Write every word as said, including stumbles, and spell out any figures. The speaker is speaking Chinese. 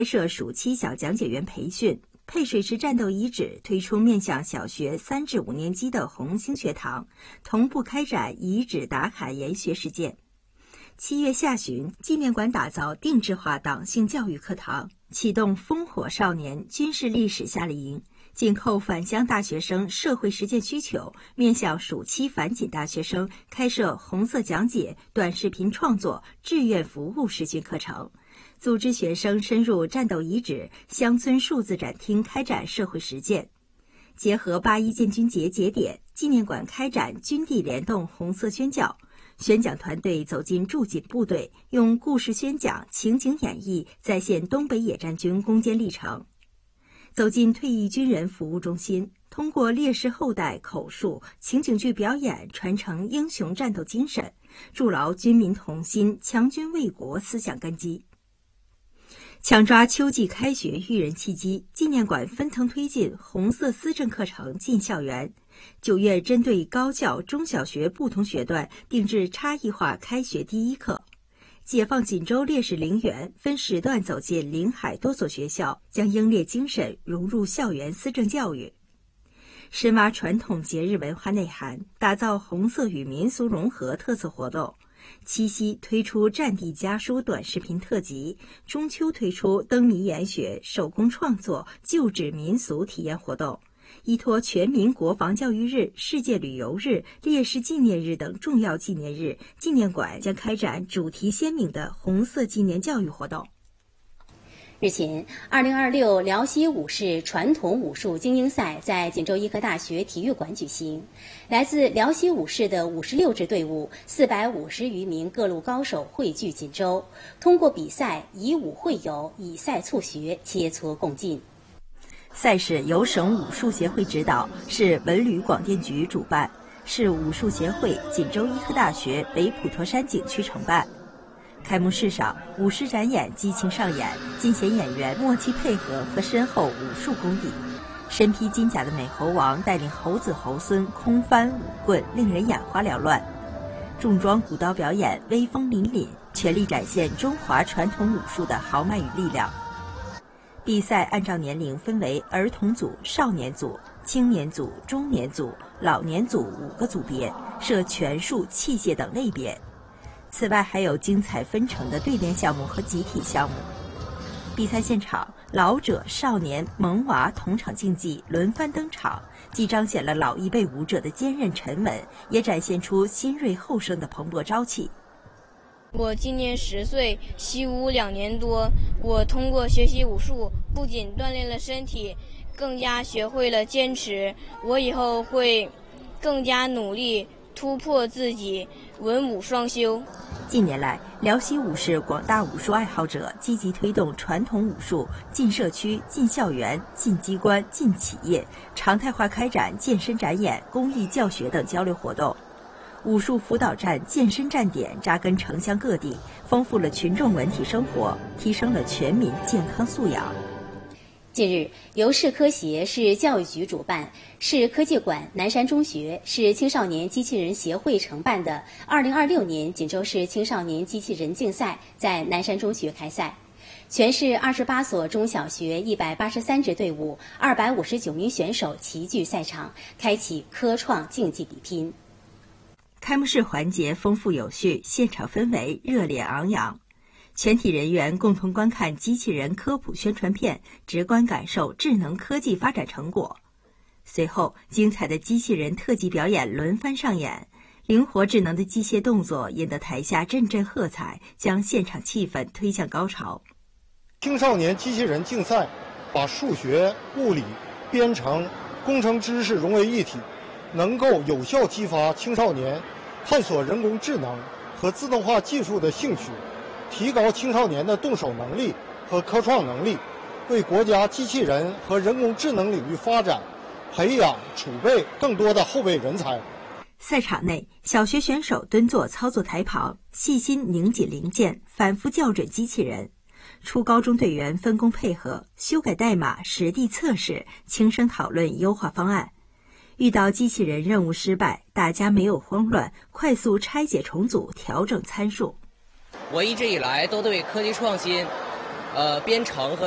开设暑期小讲解员培训，配水池战斗遗址推出面向小学三至五年级的红星学堂，同步开展遗址打卡研学实践。七月下旬，纪念馆打造定制化党性教育课堂，启动烽火少年军事历史夏令营，紧扣返乡大学生社会实践需求，面向暑期返锦大学生开设红色讲解、短视频创作、志愿服务实训课程，组织学生深入战斗遗址、乡村数字展厅开展社会实践。结合八一建军节节点，纪念馆开展军地联动红色宣教。宣讲团队走进驻锦部队，用故事宣讲、情景演绎再现东北野战军攻坚历程；走进退役军人服务中心，通过烈士后代口述、情景剧表演，传承英雄战斗精神，筑牢军民同心、强军卫国思想根基。抢抓秋季开学育人契机，纪念馆分层推进红色思政课程进校园。九月，针对高教、中小学不同学段定制差异化开学第一课。解放锦州烈士陵园分时段走进临海多所学校，将英烈精神融入校园思政教育。深挖传统节日文化内涵，打造红色与民俗融合特色活动。七夕推出战地家书短视频特辑，中秋推出灯谜研学、手工创作、旧址民俗体验活动。依托全民国防教育日、世界旅游日、烈士纪念日等重要纪念日，纪念馆将开展主题鲜明的红色纪念教育活动。 日前，二零二六辽西武士传统武术精英赛在锦州医科大学体育馆举行。来自辽西武士的五十六支队伍，四百五十余名各路高手汇聚锦州，通过比赛以武会友，以赛促学，切磋共进。 赛事由省武术协会指导，市文旅广电局主办，市武术协会、锦州医科大学北普陀山景区承办。开幕式上，舞狮展演激情上演，尽显演员默契配合和深厚武术功底。身披金甲的美猴王带领猴子猴孙空翻舞棍，令人眼花缭乱。重装古刀表演威风凛凛，全力展现中华传统武术的豪迈与力量。比赛按照年龄分为儿童组、少年组、青年组、中年组、老年组五个组别，设拳术、器械等类别。此外，还有精彩纷呈的对练项目和集体项目。比赛现场，老者、少年、萌娃同场竞技，轮番登场，既彰显了老一辈武者的坚韧沉稳，也展现出新锐后生的蓬勃朝气。 我今年十岁，习武两年多。我通过学习武术，不仅锻炼了身体，更加学会了坚持。我以后会更加努力，突破自己，文武双修。 近年来，辽西武士广大武术爱好者积极推动传统武术进社区、进校园、进机关、进企业，常态化开展健身展演、公益教学等交流活动。武术辅导站、健身站点扎根城乡各地，丰富了群众文体生活，提升了全民健康素养。 近日，由市科协、市教育局主办，市科技馆、南山中学、市青少年机器人协会承办的二零二六年锦州市青少年机器人竞赛在南山中学开赛。全市二十八所中小学一百八十三支队伍，二百五十九名选手齐聚赛场，开启科创竞技比拼。 开幕式环节丰富有序，现场氛围热烈昂扬。全体人员共同观看机器人科普宣传片，直观感受智能科技发展成果。随后，精彩的机器人特技表演轮番上演，灵活智能的机械动作引得台下阵阵喝彩，将现场气氛推向高潮。 青少年机器人竞赛把数学、物理、编程、工程知识融为一体，能够有效激发青少年探索人工智能和自动化技术的兴趣，提高青少年的动手能力和科创能力，为国家机器人和人工智能领域发展培养储备更多的后备人才。 赛场内，小学选手蹲坐操作台旁，细心拧紧零件，反复校准机器人。初高中队员分工配合，修改代码，实地测试，轻声讨论优化方案。遇到机器人任务失败，大家没有慌乱，快速拆解重组，调整参数。 我一直以来都对科技创新、呃编程和